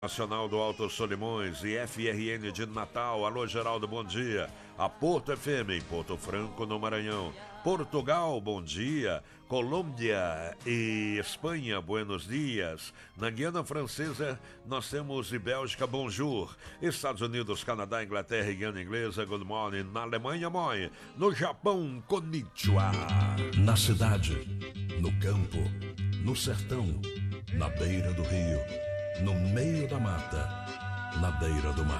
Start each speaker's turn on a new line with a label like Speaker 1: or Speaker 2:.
Speaker 1: Nacional do Alto Solimões e FRN de Natal. Alô, Geraldo, bom dia. A Porto FM em Porto Franco, no Maranhão. Portugal, bom dia. Colômbia e Espanha, buenos dias. Na Guiana Francesa, nós temos e Bélgica, bonjour. Estados Unidos, Canadá, Inglaterra e Guiana Inglesa, good morning. Na Alemanha, moi. No Japão, konnichiwa.
Speaker 2: Na cidade, no campo, no sertão, na beira do rio, no meio da mata, na beira do mar.